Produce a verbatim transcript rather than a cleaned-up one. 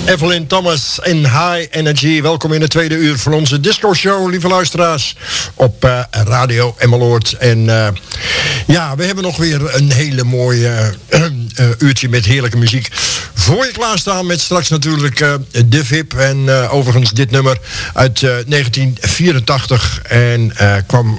Evelyn Thomas in High Energy. Welkom in het tweede uur van onze disco show, lieve luisteraars, op uh, Radio Emmeloord. En uh, ja, we hebben nog weer een hele mooie uh, uh, uurtje met heerlijke muziek voor je klaarstaan. Met straks natuurlijk uh, de V I P. En uh, overigens dit nummer uit uh, negentien vierentachtig. En uh, kwam